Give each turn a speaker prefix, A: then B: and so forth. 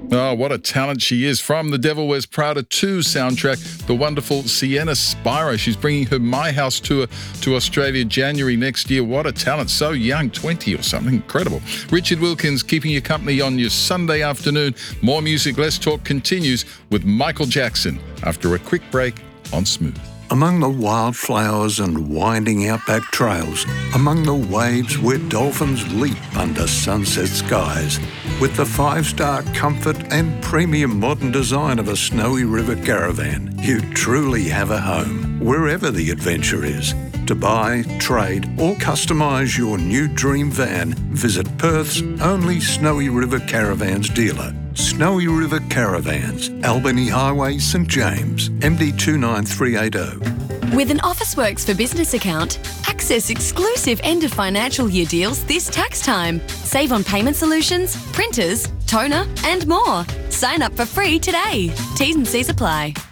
A: Oh, what a talent she is. From The Devil Wears Prada 2 soundtrack, the wonderful Sienna Spiro. She's bringing her My House tour to Australia January next year. What a talent. So young, 20 or something. Incredible. Richard Wilkins keeping you company on your Sunday afternoon. More music, less talk continues with Michael Jackson after a quick break on Smooth.
B: Among the wildflowers and winding outback trails, among the waves where dolphins leap under sunset skies, with the 5-star comfort and premium modern design of a Snowy River Caravan, you truly have a home, wherever the adventure is. To buy, trade or customise your new dream van, visit Perth's only Snowy River Caravans dealer. Snowy River Caravans, Albany Highway, St James, MD 29380.
C: With an Officeworks for Business account, access exclusive end of financial year deals this tax time. Save on payment solutions, printers, toner and more. Sign up for free today. T's and C's apply.